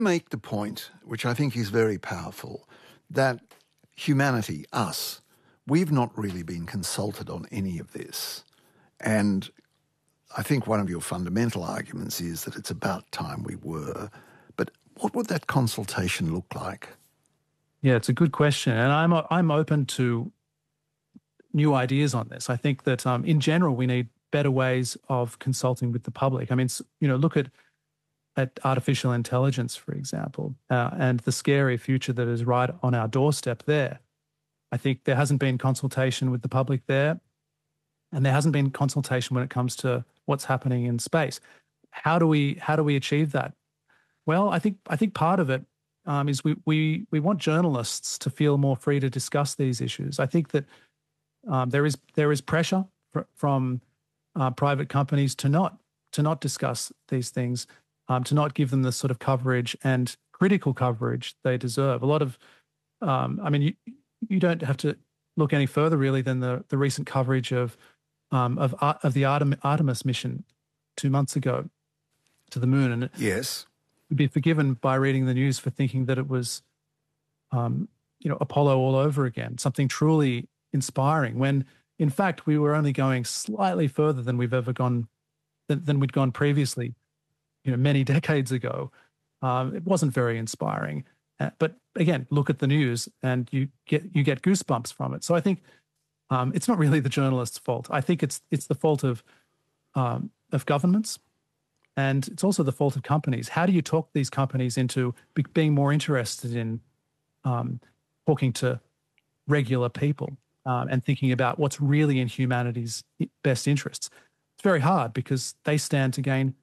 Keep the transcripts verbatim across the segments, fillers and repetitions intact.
Make the point, which I think is very powerful, that humanity, us, we've not really been consulted on any of this. And I think one of your fundamental arguments is that it's about time we were. But what would that consultation look like? Yeah, it's a good question. And I'm I'm open to new ideas on this. I think that um, in general, we need better ways of consulting with the public. I mean, you know, look at at artificial intelligence, for example, uh, and the scary future that is right on our doorstep there. I think there hasn't been consultation with the public there, and there hasn't been consultation when it comes to what's happening in space. How do we how do we achieve that? Well, I think I think part of it um, is we we we want journalists to feel more free to discuss these issues. I think that um, there is there is pressure fr- from uh, private companies to not to not discuss these things. Um, to not give them the sort of coverage and critical coverage they deserve. A lot of, um, I mean, you, you don't have to look any further really than the the recent coverage of um, of of the Artem, Artemis mission two months ago to the moon, and yes, you'd be forgiven by reading the news for thinking that it was, um, you know, Apollo all over again, something truly inspiring. When in fact we were only going slightly further than we've ever gone, than, than we'd gone previously. You know, many decades ago. Um, it wasn't very inspiring. Uh, but again, look at the news and you get you get goosebumps from it. So I think um, it's not really the journalist's fault. I think it's it's the fault of um, of governments, and it's also the fault of companies. How do you talk these companies into be, being more interested in um, talking to regular people um, and thinking about what's really in humanity's best interests? It's very hard because they stand to gain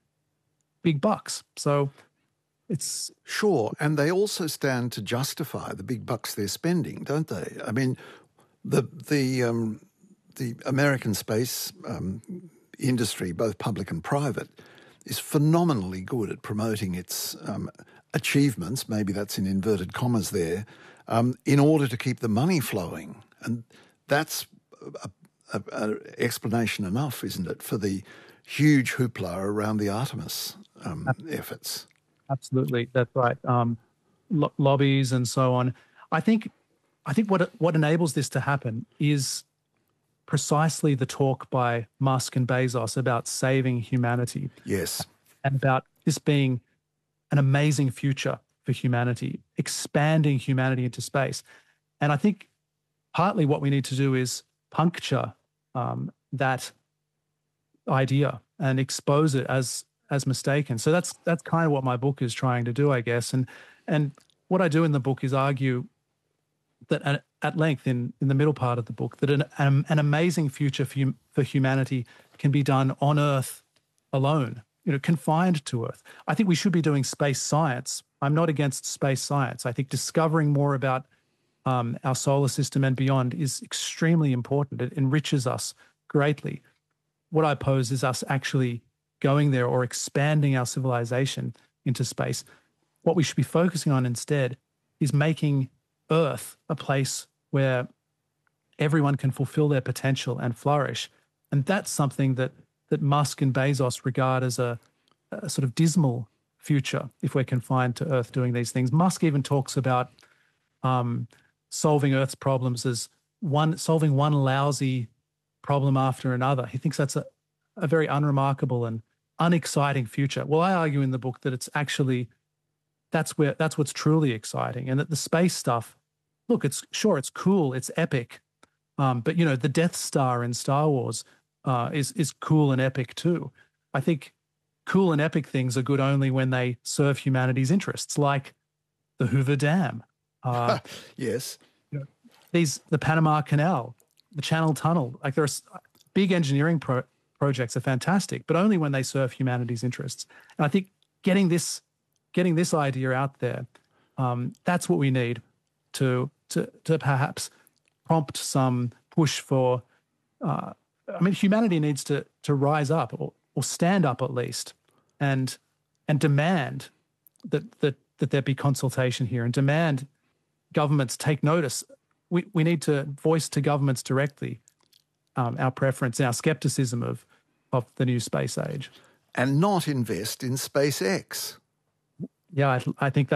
big bucks. So it's... Sure, and they also stand to justify the big bucks they're spending, don't they? I mean, the the um, the American space um, industry, both public and private, is phenomenally good at promoting its um, achievements, maybe that's in inverted commas there, um, in order to keep the money flowing. And that's a, a, a explanation enough, isn't it, for the huge hoopla around the Artemis um, efforts. Absolutely, that's right. Um, lo- lobbies and so on. I think, I think what what enables this to happen is precisely the talk by Musk and Bezos about saving humanity. Yes, and about this being an amazing future for humanity, expanding humanity into space. And I think partly what we need to do is puncture um, that idea and expose it as as mistaken. So that's that's kind of what my book is trying to do, I guess. And and what I do in the book is argue that at, at length in, in the middle part of the book that an an, an amazing future for, hum, for humanity can be done on Earth alone, you know, confined to Earth. I think we should be doing space science. I'm not against space science. I think discovering more about um, our solar system and beyond is extremely important. It enriches us greatly. What I pose is us actually going there or expanding our civilization into space. What we should be focusing on instead is making Earth a place where everyone can fulfill their potential and flourish. And that's something that that Musk and Bezos regard as a, a sort of dismal future if we're confined to Earth doing these things. Musk even talks about um, solving Earth's problems as one solving one lousy problem after another. He thinks that's a, a very unremarkable and unexciting future. Well, I argue in the book that it's actually that's where that's what's truly exciting, and that the space stuff, look, it's sure it's cool, it's epic, um, but you know the Death Star in Star Wars uh, is is cool and epic too. I think cool and epic things are good only when they serve humanity's interests, like the Hoover Dam. Uh, yes, you know, these the Panama Canal, the Channel Tunnel. Like there are big engineering pro- projects are fantastic, but only when they serve humanity's interests. And I think getting this getting this idea out there, um, that's what we need to to to perhaps prompt some push for. Uh, I mean, humanity needs to to rise up or, or stand up at least, and and demand that that that there be consultation here, and demand governments take notice. We we need to voice to governments directly um, our preference and our skepticism of of the new space age, and not invest in SpaceX. Yeah, I, I think